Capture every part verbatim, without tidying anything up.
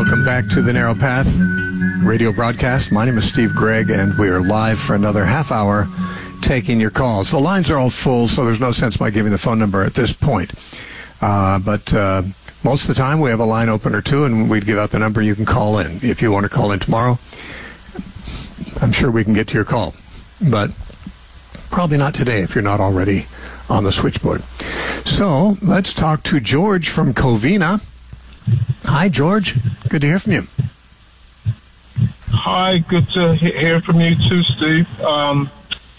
Welcome back to the Narrow Path radio broadcast. My name is Steve Gregg, and we are live for another half hour taking your calls. The lines are all full, so there's no sense my giving the phone number at this point. Uh, but uh, most of the time, we have a line open or two, and we'd give out the number. You can call in. If you want to call in tomorrow, I'm sure we can get to your call. But probably not today if you're not already on the switchboard. So let's talk to George from Covina. Hi, George. Good to hear from you. Hi, good to he- hear from you too, Steve. Um,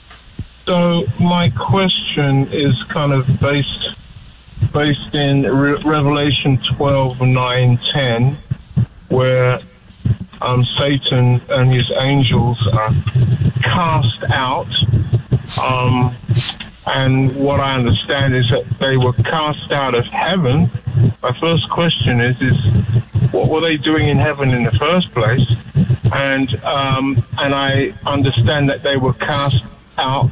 so my question is kind of based based in Re- Revelation twelve, nine, ten, where um, Satan and his angels are cast out. Um, and what I understand is that they were cast out of heaven. My first question is, is what were they doing in heaven in the first place? And um, and I understand that they were cast out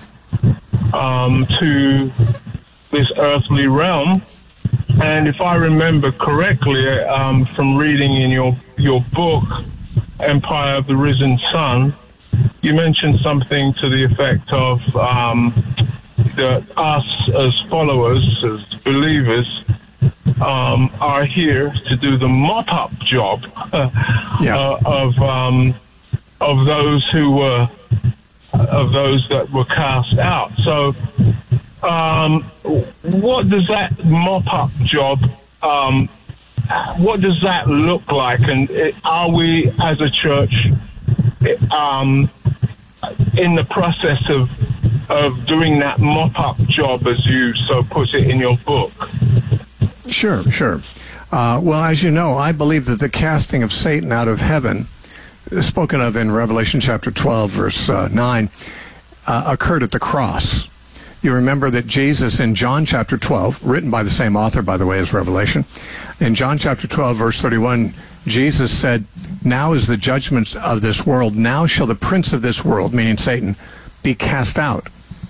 um, to this earthly realm. And if I remember correctly, um, from reading in your, your book, Empire of the Risen Sun, you mentioned something to the effect of um, that us as followers, as believers, um, are here to do the mop-up job uh, yeah. uh, of um, of those who were of those that were cast out. So, um, what does that mop-up job? Um, what does that look like? And it, are we, as a church, um, in the process of of doing that mop-up job, as you so put it in your book? Sure, sure. Uh, well, as you know, I believe that the casting of Satan out of heaven, spoken of in Revelation chapter twelve, verse uh, nine, uh, occurred at the cross. You remember that Jesus in John chapter twelve, written by the same author, by the way, as Revelation, in John chapter twelve, verse thirty-one, Jesus said, "Now is the judgment of this world. Now shall the prince of this world," meaning Satan, "be cast out."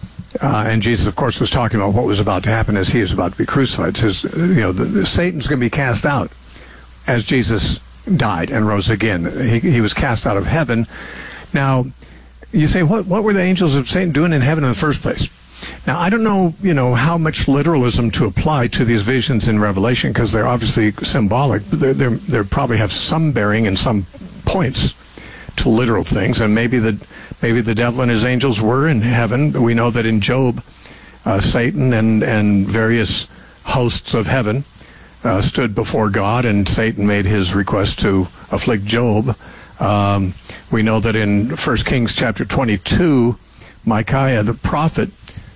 Uh, and Jesus, of course, was talking about what was about to happen as he is about to be crucified. It says, you know, the, the, Satan's going to be cast out as Jesus died and rose again. He, he was cast out of heaven. Now, you say, what, what were the angels of Satan doing in heaven in the first place? Now, I don't know, you know, how much literalism to apply to these visions in Revelation, because they're obviously symbolic. They they probably have some bearing in some points to literal things, and maybe the maybe the devil and his angels were in heaven. We know that in Job, uh, Satan and and various hosts of heaven uh, stood before God, and Satan made his request to afflict Job. Um, we know that in First Kings chapter twenty-two, Micaiah the prophet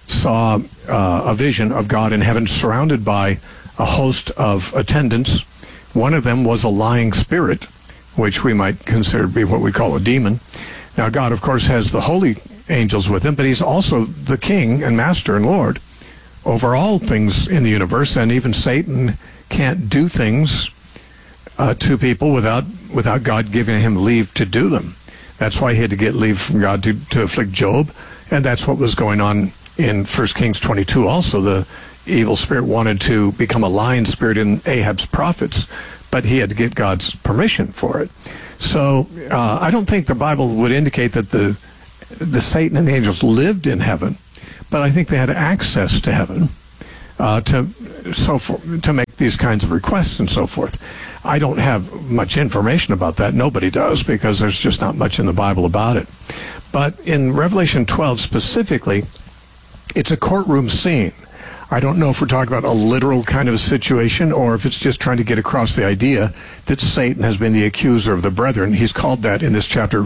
saw uh, a vision of God in heaven surrounded by a host of attendants. One of them was a lying spirit, which we might consider to be what we call a demon. Now, God, of course, has the holy angels with him, but he's also the king and master and Lord over all things in the universe, and even Satan can't do things uh, to people without without God giving him leave to do them. That's why he had to get leave from God to, to afflict Job, and that's what was going on in First Kings twenty-two also. The evil spirit wanted to become a lying spirit in Ahab's prophets, but he had to get God's permission for it. So uh, I don't think the Bible would indicate that the the Satan and the angels lived in heaven, but I think they had access to heaven uh, to so for, to make these kinds of requests and so forth. I don't have much information about that. Nobody does, because there's just not much in the Bible about it. But in Revelation twelve specifically, it's a courtroom scene. I don't know if we're talking about a literal kind of a situation or if it's just trying to get across the idea that Satan has been the accuser of the brethren. He's called that in this chapter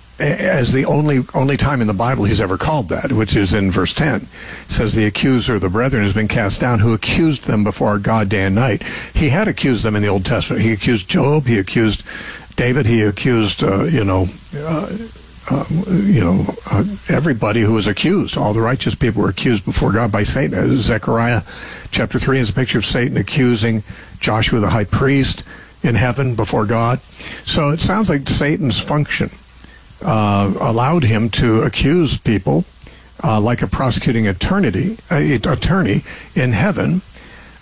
as the only only time in the Bible he's ever called that, which is in verse ten. It says the accuser of the brethren has been cast down, who accused them before our God day and night. He had accused them in the Old Testament. He accused Job. He accused David. He accused, uh, you know, uh, Uh, you know, uh, everybody who was accused. All the righteous people were accused before God by Satan. Uh, Zechariah chapter three is a picture of Satan accusing Joshua the high priest in heaven before God. So it sounds like Satan's function uh, allowed him to accuse people uh, like a prosecuting attorney, uh, attorney in heaven.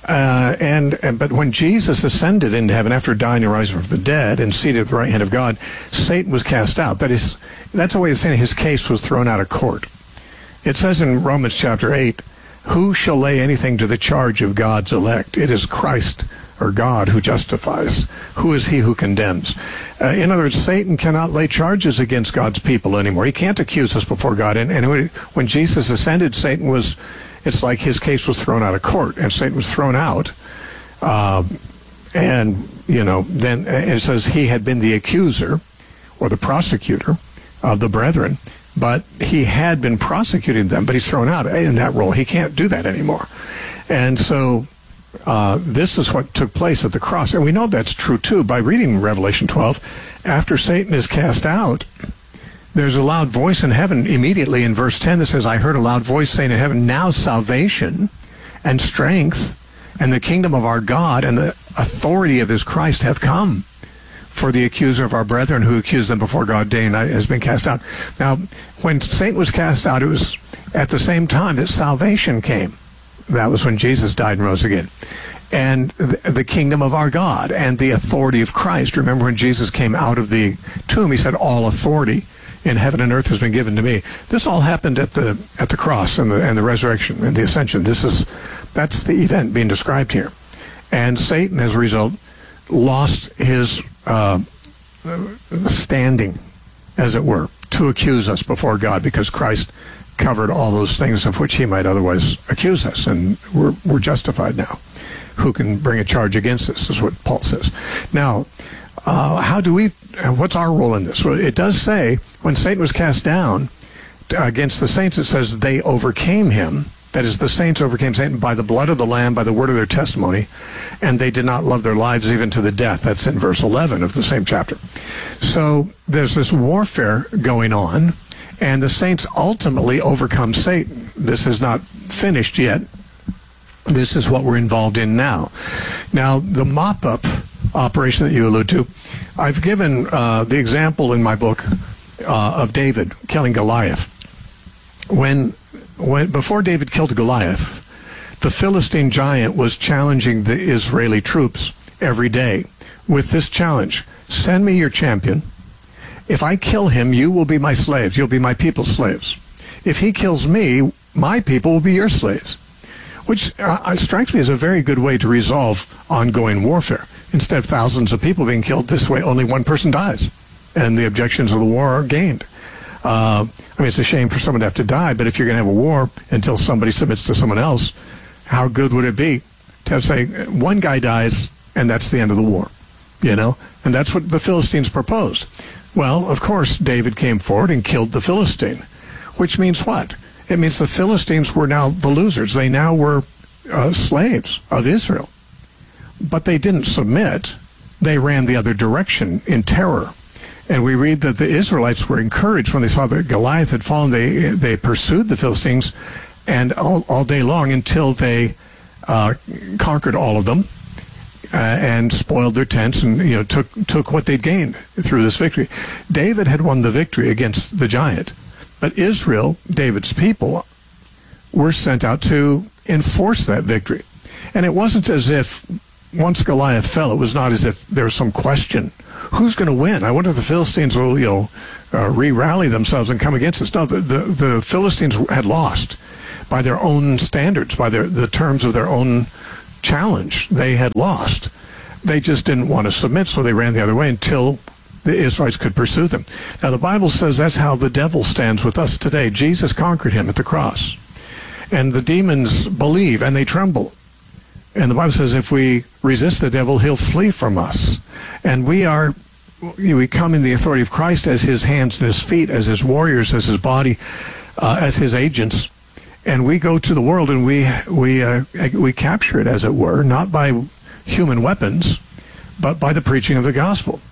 Uh, and, and but when Jesus ascended into heaven after dying and rising from the dead and seated at the right hand of God, Satan was cast out. That is, that's a way of saying his case was thrown out of court. It says in Romans chapter eight, who shall lay anything to the charge of God's elect? It is Christ or God who justifies. Who is he who condemns? Uh, in other words, Satan cannot lay charges against God's people anymore. He can't accuse us before God. And, and when Jesus ascended, Satan was, it's like his case was thrown out of court, and Satan was thrown out. Uh, and, you know, then it says he had been the accuser or the prosecutor of the brethren, but he had been prosecuting them, but he's thrown out in that role. He can't do that anymore. And so Uh, this is what took place at the cross. And we know that's true, too, by reading Revelation twelve. After Satan is cast out, there's a loud voice in heaven immediately in verse ten that says, I heard a loud voice saying in heaven, now salvation and strength and the kingdom of our God and the authority of his Christ have come. For the accuser of our brethren who accused them before God day and night has been cast out. Now, when Satan was cast out, it was at the same time that salvation came. That was when Jesus died and rose again. And the kingdom of our God and the authority of Christ. Remember when Jesus came out of the tomb, he said, all authority in heaven and earth has been given to me. This all happened at the at the cross and the, and the resurrection and the ascension. This is, that's the event being described here. And Satan, as a result, lost his uh, standing, as it were, to accuse us before God, because Christ covered all those things of which he might otherwise accuse us, and we're, we're justified now. Who can bring a charge against us, is what Paul says. Now, uh, how do we, what's our role in this? Well, it does say, when Satan was cast down against the saints, it says they overcame him. That is, the saints overcame Satan by the blood of the Lamb, by the word of their testimony, and they did not love their lives even to the death. That's in verse eleven of the same chapter. So there's this warfare going on, and the saints ultimately overcome Satan. This is not finished yet. This is what we're involved in now. Now, the mop-up operation that you allude to, I've given uh, the example in my book uh, of David killing Goliath. When, when before David killed Goliath, the Philistine giant was challenging the Israeli troops every day with this challenge: send me your champion. If I kill him, you will be my slaves. You'll be my people's slaves. If he kills me, my people will be your slaves. Which uh, strikes me as a very good way to resolve ongoing warfare. Instead of thousands of people being killed, this way only one person dies, and the objections of the war are gained. Uh, I mean, it's a shame for someone to have to die, but if you're going to have a war until somebody submits to someone else, how good would it be to have, say, one guy dies, and that's the end of the war, you know? And that's what the Philistines proposed. Well, of course, David came forward and killed the Philistine, which means what? It means the Philistines were now the losers. They now were uh, slaves of Israel. But they didn't submit. They ran the other direction in terror. And we read that the Israelites were encouraged when they saw that Goliath had fallen. They they pursued the Philistines and all, all day long until they uh, conquered all of them. Uh, and spoiled their tents, and you know took took what they'd gained through this victory. David had won the victory against the giant, but Israel, David's people, were sent out to enforce that victory. And it wasn't as if once Goliath fell, it was not as if there was some question: who's going to win? I wonder if the Philistines will, you know, uh, re-rally themselves and come against us. No, the, the the Philistines had lost by their own standards, by their the terms of their own challenge. They had lost. They just didn't want to submit, so they ran the other way until the Israelites could pursue them. Now, the Bible says that's how the devil stands with us today. Jesus conquered him at the cross. And the demons believe, and they tremble. And the Bible says if we resist the devil, he'll flee from us. And we are, we come in the authority of Christ as his hands and his feet, as his warriors, as his body, uh, as his agents. And we go to the world and we we uh, we capture it, as it were, not by human weapons, but by the preaching of the gospel.